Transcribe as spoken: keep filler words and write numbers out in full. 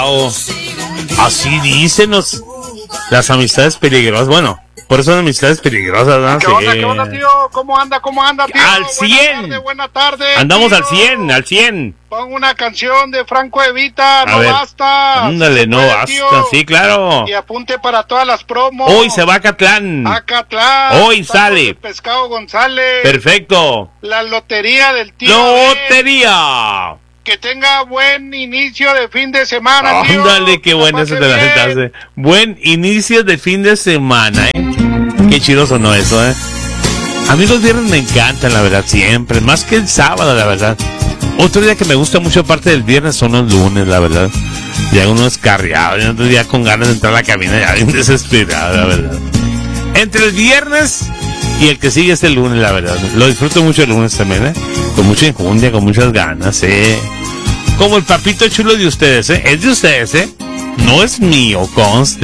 Así dicen los, las amistades peligrosas. Bueno, por eso son amistades peligrosas, ¿no? ¿Qué Sí. onda, qué onda, tío? ¿Cómo anda, cómo anda, tío? Al cien. Buena tarde, buena tarde, Andamos tío. al cien, al cien. Pon una canción de Franco Evita, A no ver, basta. ándale, Se no puede, basta, tío. sí, claro. Y apunte para todas las promos. Hoy se va a Acatlán. Acatlán. Hoy Tacos sale. de Pescado González. Perfecto. La lotería del tío. Ben. Lotería. Que tenga buen inicio de fin de semana, tío. Ándale, qué Que la bueno pase eso te la bien. sentaste. Buen inicio de fin de semana, ¿eh? Qué chido sonó eso, ¿eh? A mí los viernes me encantan, la verdad, siempre. Más que el sábado, la verdad. Otro día que me gusta mucho, aparte del viernes, son los lunes, la verdad. Ya uno escarriado, ya otro día con ganas de entrar a la cabina, ya bien desesperado, la verdad. Entre el viernes y el que sigue es el lunes, la verdad. Lo disfruto mucho el lunes también, ¿eh? Con mucha injundia, con muchas ganas, ¿eh? Como el papito chulo de ustedes, ¿eh? Es de ustedes, ¿eh? No es mío, conste.